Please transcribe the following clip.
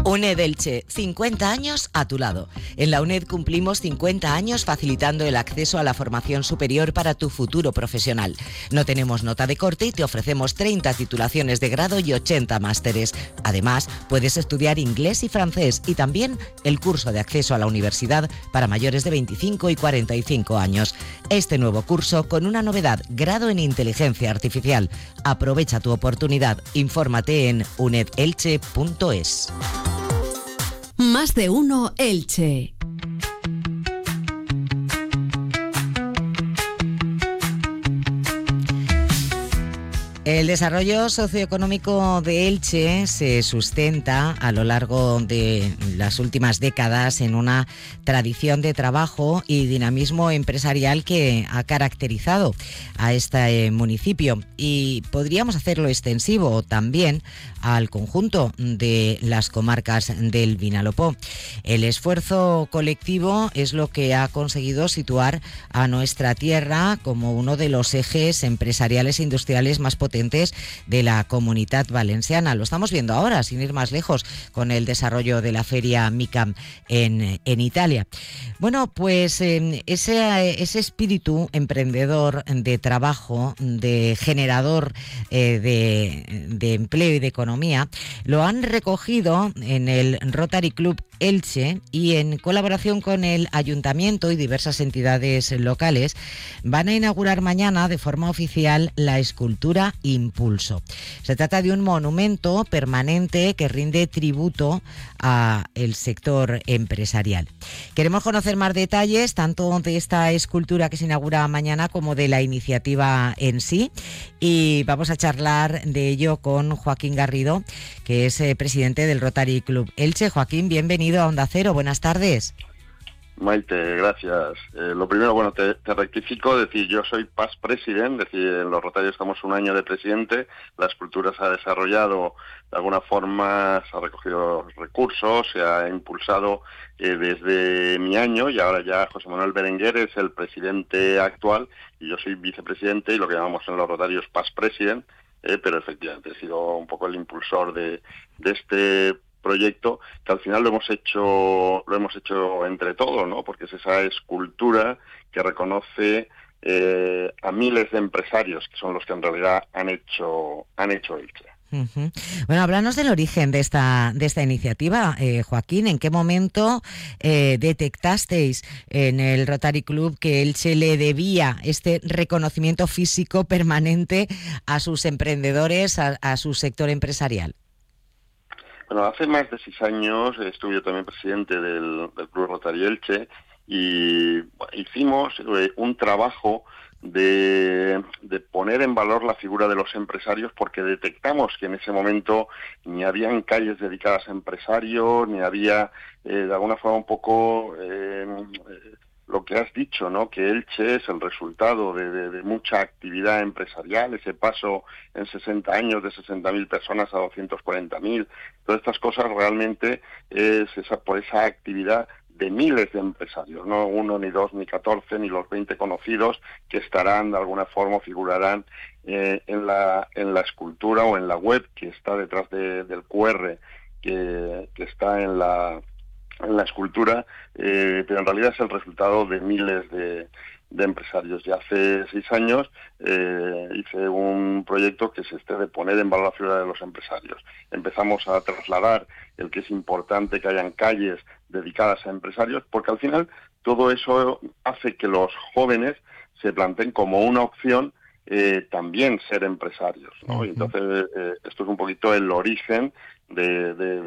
UNED Elche, 50 años a tu lado. En la UNED cumplimos 50 años facilitando el acceso a la formación superior para tu futuro profesional. No tenemos nota de corte y te ofrecemos 30 titulaciones de grado y 80 másteres. Además, puedes estudiar inglés y francés y también el curso de acceso a la universidad para mayores de 25 y 45 años. Este nuevo curso con una novedad, grado en inteligencia artificial. Aprovecha tu oportunidad. Infórmate en unedelche.es. Más de uno Elche. El desarrollo socioeconómico de Elche se sustenta a lo largo de las últimas décadas en una tradición de trabajo y dinamismo empresarial que ha caracterizado a este municipio, y podríamos hacerlo extensivo también al conjunto de las comarcas del Vinalopó. El esfuerzo colectivo es lo que ha conseguido situar a nuestra tierra como uno de los ejes empresariales e industriales más potentes de la Comunidad Valenciana. Lo estamos viendo ahora, sin ir más lejos, con el desarrollo de la feria MICAM en Italia. Bueno, pues ese espíritu emprendedor, de trabajo, de generador de empleo y de economía, lo han recogido en el Rotary Club Elche, y en colaboración con el Ayuntamiento y diversas entidades locales van a inaugurar mañana de forma oficial la escultura Impulso. Se trata de un monumento permanente que rinde tributo a el sector empresarial. Queremos conocer más detalles tanto de esta escultura que se inaugura mañana como de la iniciativa en sí, y vamos a charlar de ello con Joaquín Garrido, que es presidente del Rotary Club Elche. Joaquín, bienvenido a Onda Cero, buenas tardes. Maite, gracias. Lo primero, bueno, te rectifico, decir, yo soy past president, decir, en los Rotarios estamos un año de presidente, la escultura se ha desarrollado de alguna forma, se ha recogido recursos, se ha impulsado desde mi año, y ahora ya José Manuel Berenguer es el presidente actual y yo soy vicepresidente, y lo que llamamos en los Rotarios past president, pero efectivamente he sido un poco el impulsor de este proyecto, que al final lo hemos hecho entre todos, ¿no? Porque es esa escultura que reconoce a miles de empresarios, que son los que en realidad han hecho Elche. Uh-huh. Bueno, háblanos del origen de esta iniciativa, Joaquín. ¿En qué momento detectasteis en el Rotary Club que Elche le debía este reconocimiento físico permanente a sus emprendedores, a su sector empresarial? Bueno, hace más de 6 años estuve yo también presidente del Club Rotary Elche, y hicimos un trabajo de poner en valor la figura de los empresarios, porque detectamos que en ese momento ni habían calles dedicadas a empresarios, ni había de alguna forma un poco lo que has dicho, ¿no? Que Elche es el resultado de mucha actividad empresarial, ese paso en 60 años de 60.000 personas a 240.000, todas estas cosas realmente es por esa actividad de miles de empresarios, no 1, ni 2, ni 14, ni los 20 conocidos que estarán de alguna forma o figurarán en la escultura o en la web que está detrás del QR que está en la escultura, pero en realidad es el resultado de miles de empresarios. Ya hace 6 años hice un proyecto que es de poner en valor la figura de los empresarios. Empezamos a trasladar el que es importante que hayan calles dedicadas a empresarios, porque al final todo eso hace que los jóvenes se planteen como una opción también ser empresarios, ¿no? Y entonces esto es un poquito el origen de